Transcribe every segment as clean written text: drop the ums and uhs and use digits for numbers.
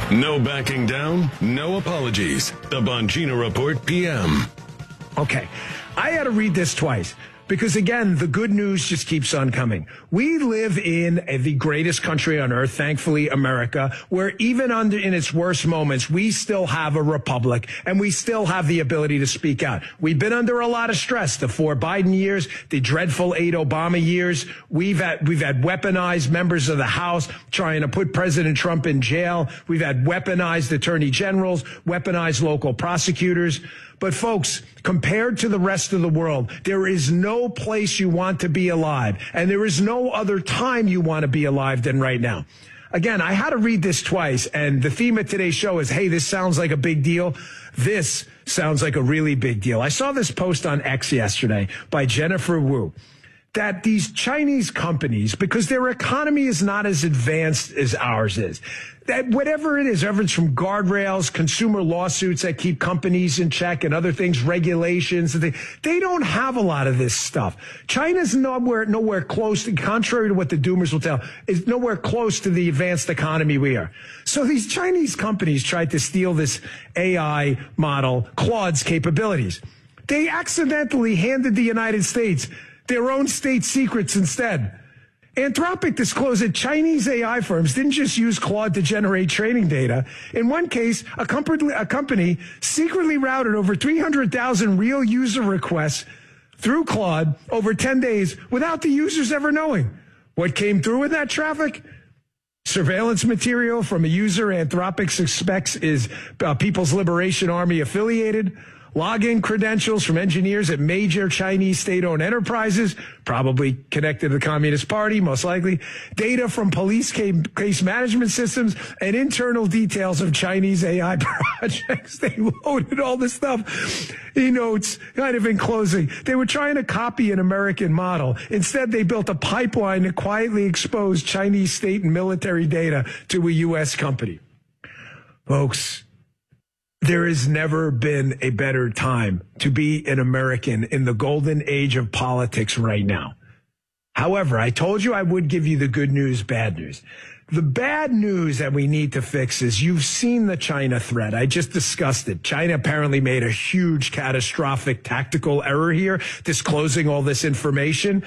No backing down, no apologies. The Bongino Report PM. Okay, I had to read this twice because, again, the good news just keeps on coming. We live in the greatest country on earth, thankfully, America, where even in its worst moments, we still have a republic and we still have the ability to speak out. We've been under a lot of stress, the 4 Biden years, the dreadful 8 Obama years. We've had weaponized members of the House trying to put President Trump in jail. We've had weaponized attorney generals, weaponized local prosecutors. But folks, compared to the rest of the world, there is no place you want to be alive, and there is no other time you want to be alive than right now. Again, I had to read this twice, and the theme of today's show is, hey, this sounds like a big deal. This sounds like a really big deal. I saw this post on X yesterday by Jennifer Wu, that these Chinese companies, because their economy is not as advanced as ours is, that whatever it is, whether it's from guardrails, consumer lawsuits that keep companies in check and other things, regulations, they don't have a lot of this stuff. China's nowhere close, contrary to what the doomers will tell, is nowhere close to the advanced economy we are. So these Chinese companies tried to steal this AI model, Claude's capabilities. They accidentally handed the United States their own state secrets instead. Anthropic disclosed that Chinese AI firms didn't just use Claude to generate training data. In one case, a company secretly routed over 300,000 real user requests through Claude over 10 days without the users ever knowing. What came through with that traffic? Surveillance material from a user Anthropic suspects is People's Liberation Army affiliated. Login credentials from engineers at major Chinese state-owned enterprises, probably connected to the Communist Party, most likely. Data from police case management systems and internal details of Chinese AI projects. They loaded all this stuff. He notes, kind of in closing, they were trying to copy an American model. Instead, they built a pipeline to quietly expose Chinese state and military data to a U.S. company. Folks, there has never been a better time to be an American in the golden age of politics right now. However, I told you I would give you the good news, bad news. The bad news that we need to fix is you've seen the China threat. I just discussed it. China apparently made a huge catastrophic tactical error here, disclosing all this information.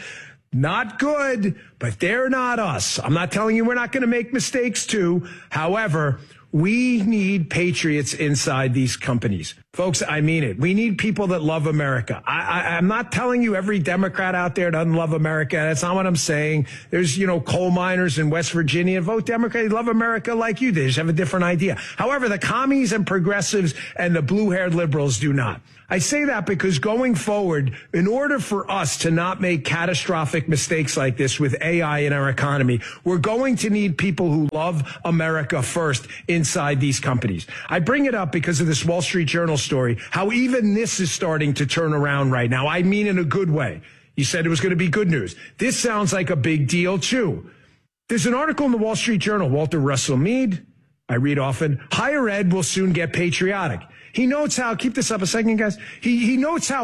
Not good, but they're not us. I'm not telling you we're not going to make mistakes too. However, we need patriots inside these companies. Folks, I mean it. We need people that love America. I'm not telling you every Democrat out there doesn't love America. That's not what I'm saying. There's, coal miners in West Virginia vote Democrat. They love America like you. They just have a different idea. However, the commies and progressives and the blue-haired liberals do not. I say that because going forward, in order for us to not make catastrophic mistakes like this with AI in our economy, we're going to need people who love America first inside these companies. I bring it up because of this Wall Street Journal story, how even this is starting to turn around right now. I mean in a good way. You said it was going to be good news. This sounds like a big deal, too. There's an article in the Wall Street Journal, Walter Russell Mead, I read often, higher ed will soon get patriotic. He notes how, keep this up a second, guys. He notes how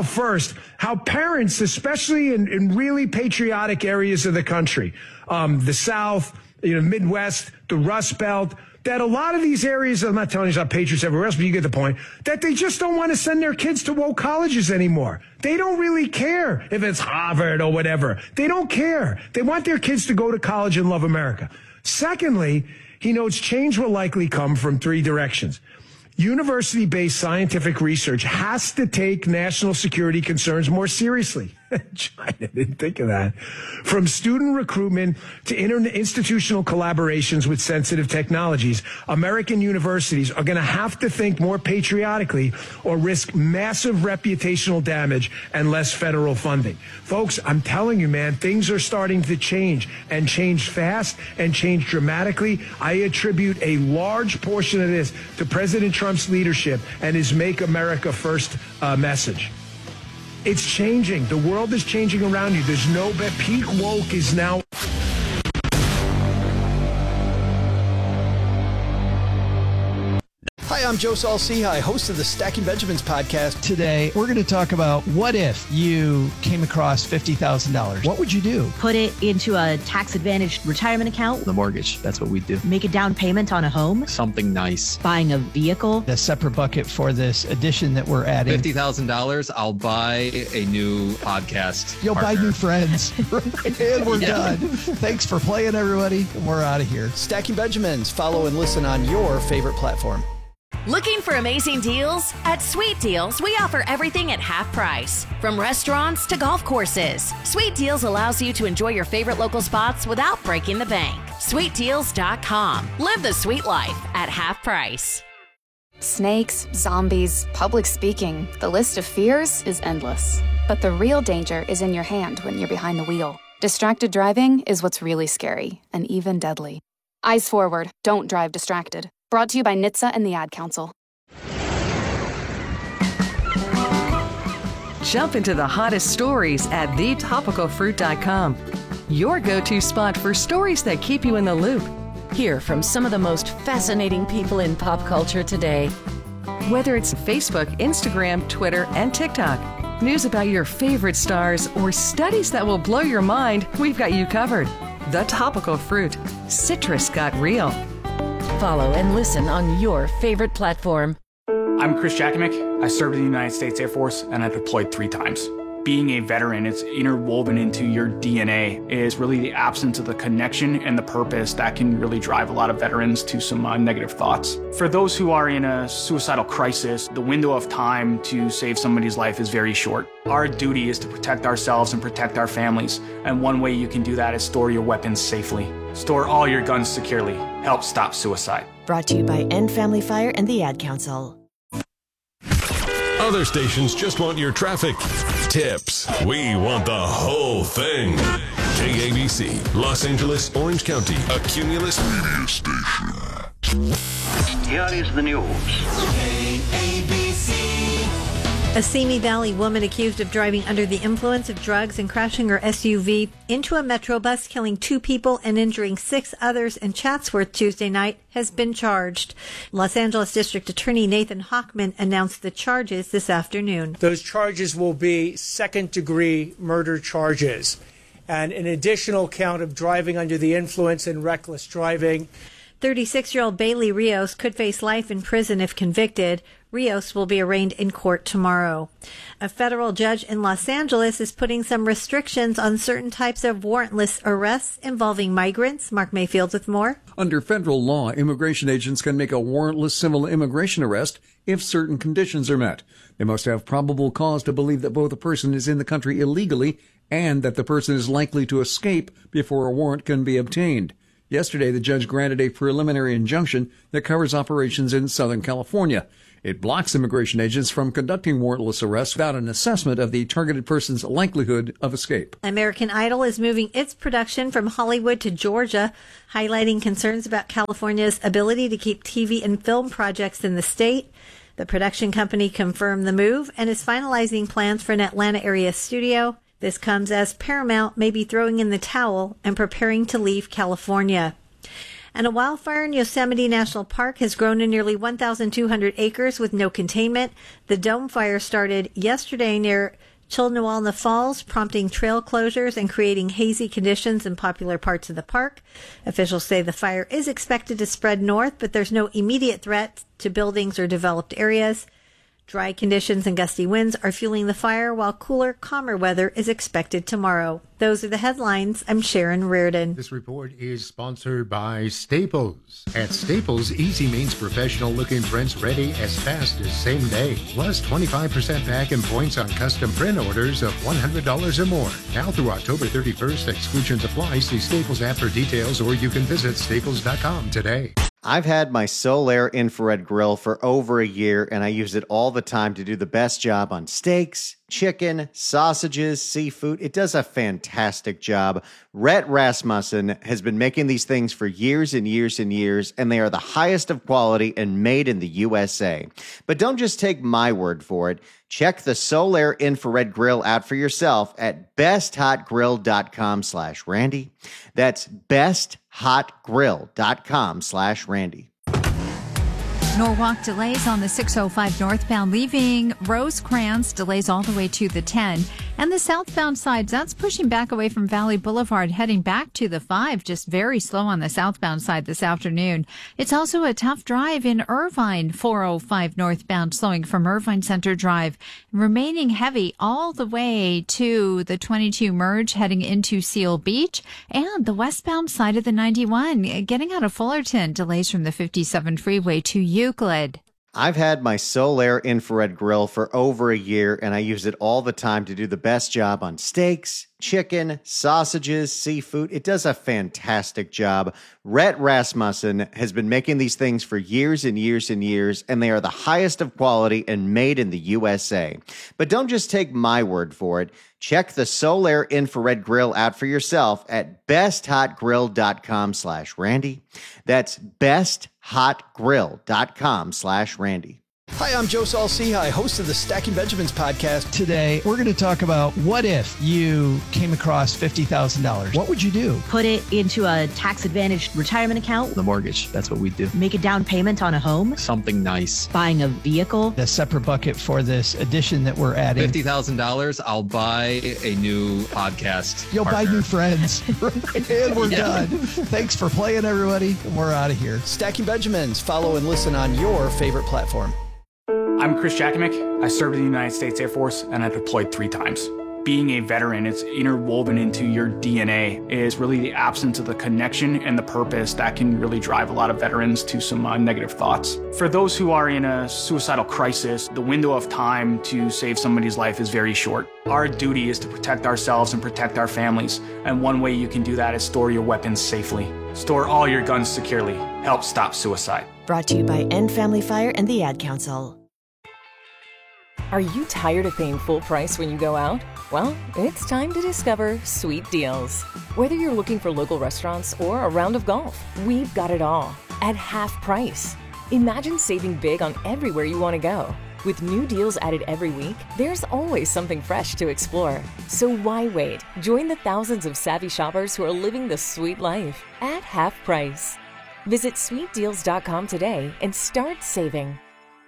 parents, especially in really patriotic areas of the country, the South, Midwest, the Rust Belt, that a lot of these areas, I'm not telling you about patriots everywhere else, but you get the point, that they just don't want to send their kids to woke colleges anymore. They don't really care if it's Harvard or whatever. They don't care. They want their kids to go to college and love America. Secondly, he notes change will likely come from 3 directions. University-based scientific research has to take national security concerns more seriously. China didn't think of that. From student recruitment to institutional collaborations with sensitive technologies, American universities are going to have to think more patriotically or risk massive reputational damage and less federal funding. Folks, I'm telling you, man, things are starting to change and change fast and change dramatically. I attribute a large portion of this to President Trump's leadership and his Make America First message. It's changing. The world is changing around you. There's no bet. Peak woke is now. Hi, I'm Joe Saul-Sehy, host of the Stacking Benjamins podcast. Today, we're going to talk about what if you came across $50,000? What would you do? Put it into a tax-advantaged retirement account. The mortgage, that's what we do. Make a down payment on a home. Something nice. Buying a vehicle. A separate bucket for this addition that we're adding. $50,000, I'll buy a new podcast. You'll partner. buy new friends. And we're done. Thanks for playing, everybody. We're out of here. Stacking Benjamins. Follow and listen on your favorite platform. Looking for amazing deals? At Sweet Deals, we offer everything at half price. From restaurants to golf courses, Sweet Deals allows you to enjoy your favorite local spots without breaking the bank. SweetDeals.com. Live the sweet life at half price. Snakes, zombies, public speaking. The list of fears is endless. But the real danger is in your hand when you're behind the wheel. Distracted driving is what's really scary and even deadly. Eyes forward. Don't drive distracted. Brought to you by NHTSA and the Ad Council. Jump into the hottest stories at thetopicalfruit.com. Your go-to spot for stories that keep you in the loop. Hear from some of the most fascinating people in pop culture today. Whether it's Facebook, Instagram, Twitter, and TikTok, news about your favorite stars, or studies that will blow your mind, we've got you covered. The Topical Fruit. Citrus got real. Follow and listen on your favorite platform. I'm Chris Jakimick. I served in the United States Air Force and I deployed 3 times. Being a veteran, it's interwoven into your DNA. It is really the absence of the connection and the purpose that can really drive a lot of veterans to some negative thoughts. For those who are in a suicidal crisis, the window of time to save somebody's life is very short. Our duty is to protect ourselves and protect our families. And one way you can do that is store your weapons safely. Store all your guns securely. Help stop suicide. Brought to you by End Family Fire and the Ad Council. Other stations just want your traffic tips. We want the whole thing. KABC, Los Angeles, Orange County, a Cumulus media station. Here is the news. KABC. A Simi Valley woman accused of driving under the influence of drugs and crashing her SUV into a Metro bus, killing 2 people and injuring 6 others in Chatsworth Tuesday night, has been charged. Los Angeles District Attorney Nathan Hochman announced the charges this afternoon. Those charges will be second-degree murder charges and an additional count of driving under the influence and reckless driving. 36-year-old Bailey Rios could face life in prison if convicted. Rios will be arraigned in court tomorrow. A federal judge in Los Angeles is putting some restrictions on certain types of warrantless arrests involving migrants. Mark Mayfield with more. Under federal law, immigration agents can make a warrantless civil immigration arrest if certain conditions are met. They must have probable cause to believe that both a person is in the country illegally and that the person is likely to escape before a warrant can be obtained. Yesterday, the judge granted a preliminary injunction that covers operations in Southern California. It blocks immigration agents from conducting warrantless arrests without an assessment of the targeted person's likelihood of escape. American Idol is moving its production from Hollywood to Georgia, highlighting concerns about California's ability to keep TV and film projects in the state. The production company confirmed the move and is finalizing plans for an Atlanta area studio. This comes as Paramount may be throwing in the towel and preparing to leave California. And a wildfire in Yosemite National Park has grown to nearly 1,200 acres with no containment. The Dome Fire started yesterday near Chilnawalna Falls, prompting trail closures and creating hazy conditions in popular parts of the park. Officials say the fire is expected to spread north, but there's no immediate threat to buildings or developed areas. Dry conditions and gusty winds are fueling the fire, while cooler, calmer weather is expected tomorrow. Those are the headlines. I'm Sharon Reardon. This report is sponsored by Staples. At Staples, easy means professional-looking prints ready as fast as same day. Plus 25% back in points on custom print orders of $100 or more. Now through October 31st, exclusions apply. See Staples app for details, or you can visit staples.com today. I've had my Solaire infrared grill for over a year, and I use it all the time to do the best job on steaks, chicken, sausages, seafood. It does a fantastic job. Rhett Rasmussen has been making these things for years and years and years, and they are the highest of quality and made in the USA. But don't just take my word for it. Check the Solaire infrared grill out for yourself at besthotgrill.com/Randy. That's besthotgrill.com/Randy. Norwalk delays on the 605 northbound leaving Rosecrans, delays all the way to the 10. And the southbound side, that's pushing back away from Valley Boulevard, heading back to the 5, just very slow on the southbound side this afternoon. It's also a tough drive in Irvine, 405 northbound, slowing from Irvine Center Drive, remaining heavy all the way to the 22 merge, heading into Seal Beach, and the westbound side of the 91, getting out of Fullerton, delays from the 57 freeway to Euclid. I've had my Solaire infrared grill for over a year, and I use it all the time to do the best job on steaks, chicken, sausages, seafood. It does a fantastic job. Rhett Rasmussen has been making these things for years and years and years, and they are the highest of quality and made in the USA. But don't just take my word for it. Check the Solaire infrared grill out for yourself at besthotgrill.com/Randy. That's besthotgrill.com/Randy. Hi, I'm Joe Saul-Sehy, host of the Stacking Benjamins podcast. Today, we're going to talk about what if you came across $50,000? What would you do? Put it into a tax-advantaged retirement account. The mortgage, that's what we do. Make a down payment on a home. Something nice. Buying a vehicle. A separate bucket for this addition that we're adding. $50,000, I'll buy a new podcast. You'll partner. buy new friends. And we're done. Thanks for playing, everybody. We're out of here. Stacking Benjamins. Follow and listen on your favorite platform. I'm Chris Jakimick. I served in the United States Air Force and I deployed 3 times. Being a veteran, it's interwoven into your DNA. It is really the absence of the connection and the purpose that can really drive a lot of veterans to some negative thoughts. For those who are in a suicidal crisis, the window of time to save somebody's life is very short. Our duty is to protect ourselves and protect our families. And one way you can do that is store your weapons safely. Store all your guns securely. Help stop suicide. Brought to you by End Family Fire and the Ad Council. Are you tired of paying full price when you go out? Well, it's time to discover Sweet Deals. Whether you're looking for local restaurants or a round of golf, we've got it all at half price. Imagine saving big on everywhere you want to go. With new deals added every week, there's always something fresh to explore. So why wait? Join the thousands of savvy shoppers who are living the sweet life at half price. Visit sweetdeals.com today and start saving.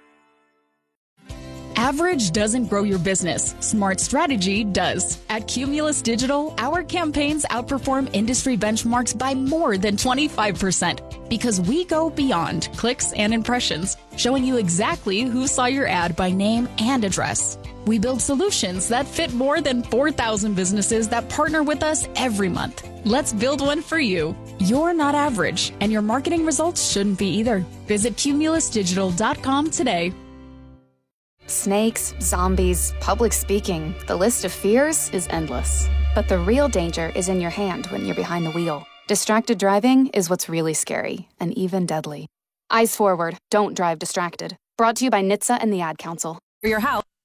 Average doesn't grow your business. Smart strategy does. At Cumulus Digital, our campaigns outperform industry benchmarks by more than 25% because we go beyond clicks and impressions, showing you exactly who saw your ad by name and address. We build solutions that fit more than 4,000 businesses that partner with us every month. Let's build one for you. You're not average, and your marketing results shouldn't be either. Visit cumulusdigital.com today. Snakes, zombies, public speaking, the list of fears is endless. But the real danger is in your hand when you're behind the wheel. Distracted driving is what's really scary and even deadly. Eyes forward, don't drive distracted. Brought to you by NHTSA and the Ad Council. For your house.